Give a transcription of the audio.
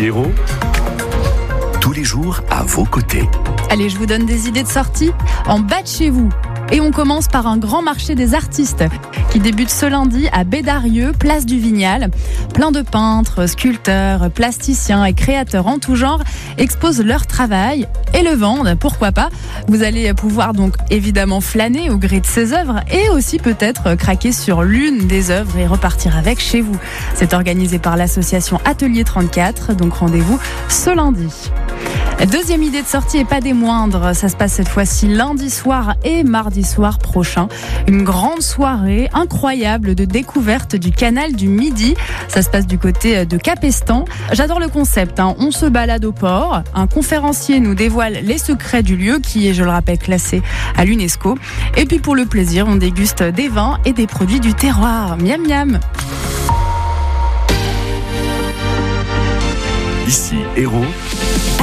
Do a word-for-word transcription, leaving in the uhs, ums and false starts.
Hérault, tous les jours à vos côtés. Allez, je vous donne des idées de sortie en bas de chez vous. Et on commence par un grand marché des artistes qui débute ce lundi à Bédarieux, place du Vignal. Plein de peintres, sculpteurs, plasticiens et créateurs en tout genre exposent leur travail et le vendent, pourquoi pas. Vous allez pouvoir donc évidemment flâner au gré de ces œuvres et aussi peut-être craquer sur l'une des œuvres et repartir avec chez vous. C'est organisé par l'association Atelier trente-quatre, donc rendez-vous ce lundi. Deuxième idée de sortie et pas des moindres, ça se passe cette fois-ci lundi soir et mardi soir prochain. Une grande soirée incroyable de découverte du canal du Midi. Ça se passe du côté de Capestan. J'adore le concept, hein. On se balade au port. Un conférencier nous dévoile les secrets du lieu qui est, je le rappelle, classé à l'UNESCO. Et puis pour le plaisir, on déguste des vins et des produits du terroir. Miam miam. Ici Hérault.